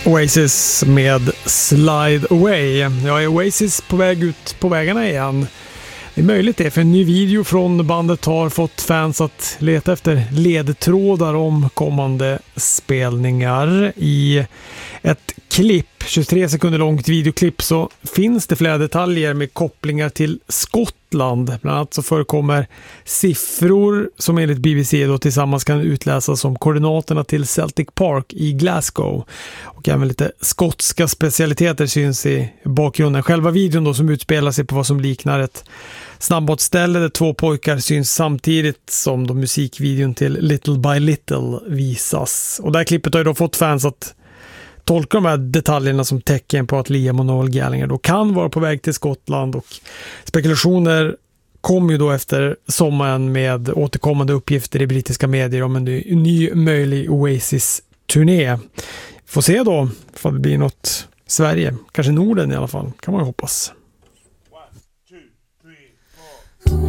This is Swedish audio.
Oasis med Slide Away. Ja, är Oasis på väg ut på vägarna igen? Det är möjligt det, för en ny video från bandet har fått fans att leta efter ledtrådar om kommande spelningar. I ett klipp, 23 sekunder långt videoklipp, så finns det flera detaljer med kopplingar till Skottland. Bland annat så förekommer siffror som enligt BBC då tillsammans kan utläsas som koordinaterna till Celtic Park i Glasgow. Och även lite skotska specialiteter syns i bakgrunden. Själva videon då, som utspelar sig på vad som liknar ett snabbmatsställe där två pojkar syns samtidigt som då musikvideon till Little by Little visas. Och det här klippet har ju då fått fans att tolka de här detaljerna som tecken på att Liam och Noel Gallagher då kan vara på väg till Skottland, och spekulationer kom ju då efter sommaren med återkommande uppgifter i brittiska medier om en ny möjlig Oasis-turné. Får se då om det blir något Sverige, kanske Norden i alla fall, kan man ju hoppas.